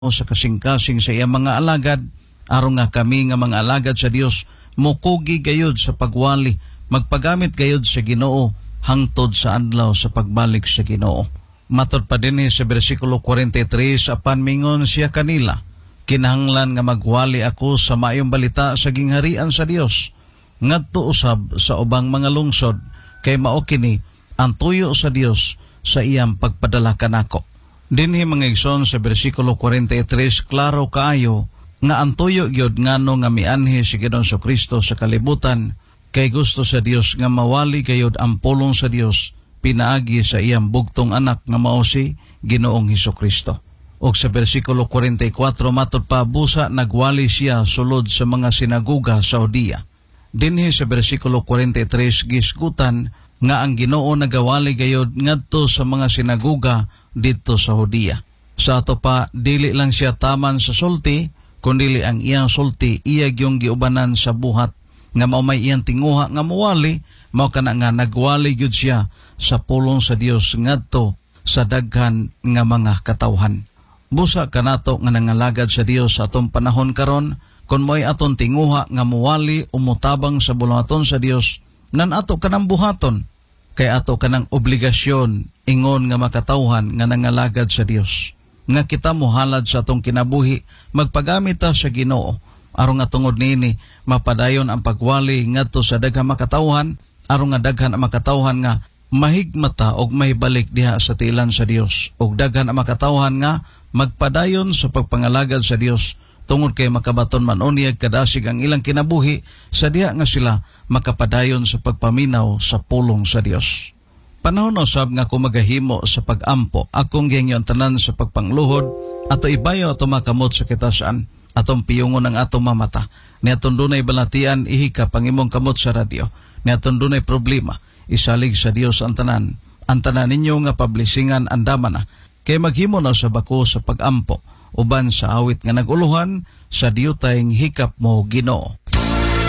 sa kasing-kasing sa iyang mga alagad, aron nga kami nga mga alagad sa Dios mukugi gayud sa pagwali, magpagamit gayud sa Ginoo hangtod sa adlaw sa pagbalik sa Ginoo. Matod pa dinhi sa bersikulo 43, apan mingon siya kanila, kinahanglan nga magwali ako sa maayong balita sa gingharian sa Dios, ngadto usab sa ubang mga lungsod, kay mao kini ang tuyo sa Dios sa iyang pagpadala kanako. Dinhi mga igsoon sa bersikulo 43, klaro kaayo nga ang tuyo gyud ngano nga mianhi si Ginoong Kristo sa kalibutan, kay gusto sa Dios nga mawali gayud ang pulong sa Dios pinaagi sa iyang bugtong anak nga mao si Ginoong Hesukristo. Og sa bersikulo 44 matod pa, busa nagwali siya sulod sa mga sinagoga sa Judea. Dinhi sa bersikulo 43 gisgutan nga ang Ginoo nagawali gayud ngadto sa mga sinagoga dito sa Judea. Sa ato pa, dili lang siya taman sa sulti, kundi ang iyang sulti iyag yung giubanan sa buhat nga mao may iyang tinguha nga mawali, mao kana nga nagwali gyud siya sa pulong sa Dios ngadto sa daghan nga mga katawhan. Busa kanato nga nangalagad sa Dios sa atong panahon karon, kun mo'y aton tinguha nga mawali umutabang sa bulaton sa Dios, nan ato kanang buhaton, kay ato kanang obligasyon ingon nga makatawhan nga nangalagad sa Dios, nga kita mohalad sa atong kinabuhi magpagamit ta sa Ginoo aron nga tungod nini mapadayon ang pagwali ngadto sa daghang makatawhan, aron nga daghan ang makatawhan nga mahigmata og mahibalik diha sa tilan sa Dios, og daghan ang makatawhan nga magpadayon sa pagpangalagad sa Dios tungod kay makabaton man unyag kadasig ang ilang kinabuhi sa diha nga sila makapadayon sa pagpaminaw sa pulong sa Dios. Panahon usab nga kumagahimo sa pag-ampo, akong gihangyon tanan sa pagpangluhod, ato ibayo ato makamot sa kitasaan, atong piyungon ang atong mamata, ni atong dunay balatian ihika pangimong kamot sa radyo, ni atong dunay problema, isalig sa Dios ang tanan ninyo nga pablisingan andama na, kay maghimo na sa bako sa pag-ampo, uban sa awit nga naguluhan sa diyutayng hikap mo Ginoo.